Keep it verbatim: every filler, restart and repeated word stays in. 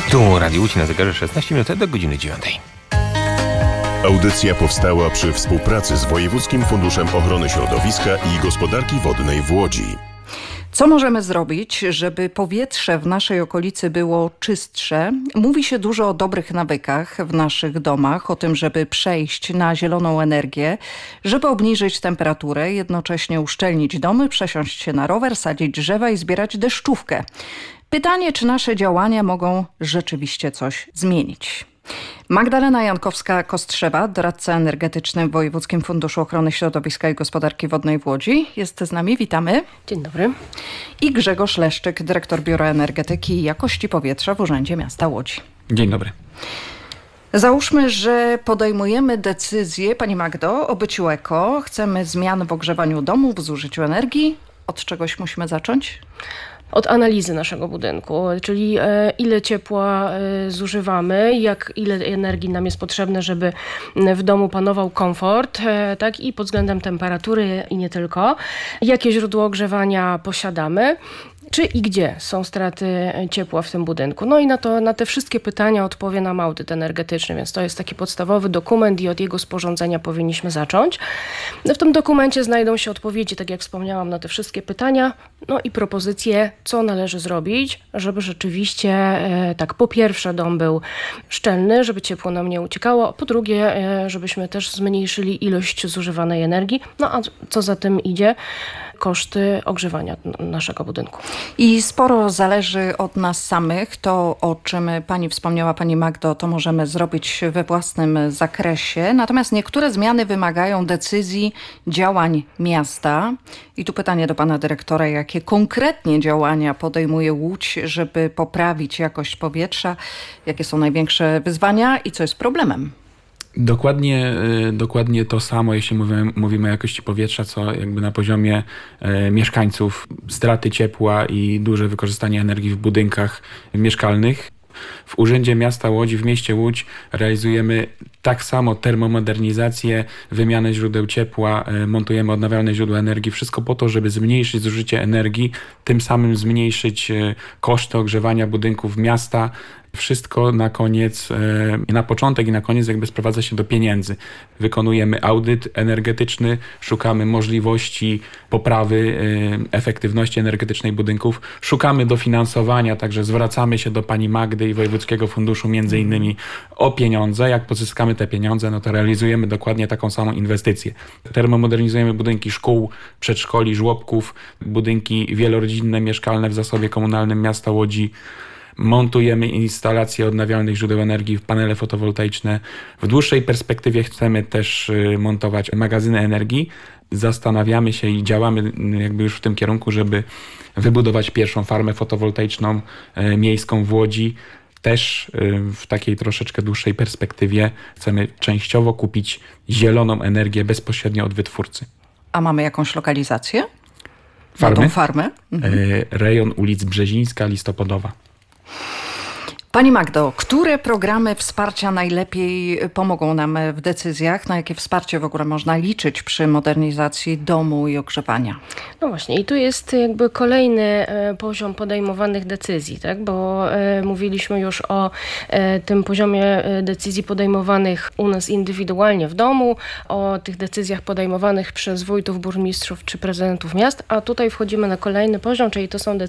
Tu Radio Łódź na zegarze szesnaście minut do godziny dziewiątej. Audycja powstała przy współpracy z Wojewódzkim Funduszem Ochrony Środowiska i Gospodarki Wodnej w Łodzi. Co możemy zrobić, żeby powietrze w naszej okolicy było czystsze? Mówi się dużo o dobrych nawykach w naszych domach, o tym, żeby przejść na zieloną energię, żeby obniżyć temperaturę, jednocześnie uszczelnić domy, przesiąść się na rower, sadzić drzewa i zbierać deszczówkę. Pytanie, czy nasze działania mogą rzeczywiście coś zmienić? Magdalena Jankowska-Kostrzewa, doradca energetyczny w Wojewódzkim Funduszu Ochrony Środowiska i Gospodarki Wodnej w Łodzi. Jest z nami, witamy. Dzień dobry. I Grzegorz Leszczyk, dyrektor Biura Energetyki i Jakości Powietrza w Urzędzie Miasta Łodzi. Dzień dobry. Załóżmy, że podejmujemy decyzję, pani Magdo, o byciu eko. Chcemy zmian w ogrzewaniu domu, w zużyciu energii. Od czegoś musimy zacząć? Od analizy naszego budynku, czyli e, ile ciepła e, zużywamy, jak ile energii nam jest potrzebne, żeby w domu panował komfort, e, tak i pod względem temperatury i nie tylko. Jakie źródło ogrzewania posiadamy. Czy i gdzie są straty ciepła w tym budynku? No i na, to, na te wszystkie pytania odpowie nam audyt energetyczny, więc to jest taki podstawowy dokument i od jego sporządzenia powinniśmy zacząć. W tym dokumencie znajdą się odpowiedzi, tak jak wspomniałam, na te wszystkie pytania, no i propozycje, co należy zrobić, żeby rzeczywiście e, tak po pierwsze dom był szczelny, żeby ciepło nam nie uciekało, a po drugie, e, żebyśmy też zmniejszyli ilość zużywanej energii, no a co za tym idzie, koszty ogrzewania naszego budynku. I sporo zależy od nas samych. To, o czym pani wspomniała, pani Magdo, to możemy zrobić we własnym zakresie. Natomiast niektóre zmiany wymagają decyzji, działań miasta. I tu pytanie do pana dyrektora, jakie konkretnie działania podejmuje Łódź, żeby poprawić jakość powietrza? Jakie są największe wyzwania i co jest problemem? Dokładnie, dokładnie to samo, jeśli mówimy, mówimy o jakości powietrza, co jakby na poziomie e, mieszkańców, straty ciepła i duże wykorzystanie energii w budynkach mieszkalnych. W Urzędzie Miasta Łodzi, w mieście Łódź realizujemy tak samo termomodernizację, wymianę źródeł ciepła, e, montujemy odnawialne źródła energii, wszystko po to, żeby zmniejszyć zużycie energii, tym samym zmniejszyć e, koszty ogrzewania budynków miasta. Wszystko na koniec, na początek i na koniec jakby sprowadza się do pieniędzy. Wykonujemy audyt energetyczny, szukamy możliwości poprawy efektywności energetycznej budynków, szukamy dofinansowania, także zwracamy się do pani Magdy i Wojewódzkiego Funduszu między innymi o pieniądze. Jak pozyskamy te pieniądze, no to realizujemy dokładnie taką samą inwestycję. Termomodernizujemy budynki szkół, przedszkoli, żłobków, budynki wielorodzinne, mieszkalne w zasobie komunalnym miasta Łodzi. Montujemy instalacje odnawialnych źródeł energii, panele fotowoltaiczne. W dłuższej perspektywie chcemy też montować magazyny energii. Zastanawiamy się i działamy jakby już w tym kierunku, żeby wybudować pierwszą farmę fotowoltaiczną miejską w Łodzi. Też w takiej troszeczkę dłuższej perspektywie chcemy częściowo kupić zieloną energię bezpośrednio od wytwórcy. A mamy jakąś lokalizację? Farmy? Na tą farmę? Mhm. Rejon ulic Brzezińska, Listopadowa. Pani Magdo, które programy wsparcia najlepiej pomogą nam w decyzjach? Na jakie wsparcie w ogóle można liczyć przy modernizacji domu i ogrzewania? No właśnie i tu jest jakby kolejny e, poziom podejmowanych decyzji, tak? Bo e, mówiliśmy już o e, tym poziomie e, decyzji podejmowanych u nas indywidualnie w domu, o tych decyzjach podejmowanych przez wójtów, burmistrzów czy prezydentów miast, a tutaj wchodzimy na kolejny poziom, czyli to są decyzje